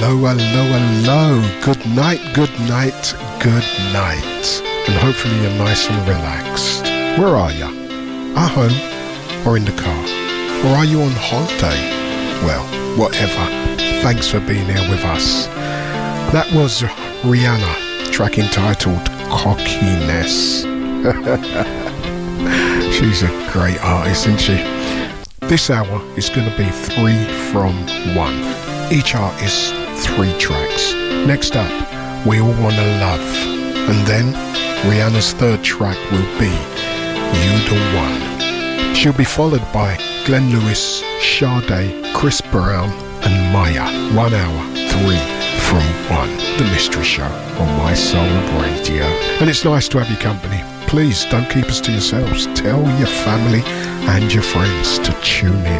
Hello. Good night. And hopefully you're nice and relaxed. Where are you? At home or in the car? Or are you on holiday? Well, whatever. Thanks for being here with us. That was Rihanna, track entitled Cockiness. She's a great artist, isn't she? This hour is going to be 3 from 1. Each artist, 3 tracks. Next up, We All Wanna Love. And then, Rihanna's 3rd track will be You the One. She'll be followed by Glenn Lewis, Sade, Chris Brown and Maya. 1 hour, 3 from 1. The Mystery Show on My Soul Radio. And it's nice to have your company. Please don't keep us to yourselves. Tell your family and your friends to tune in.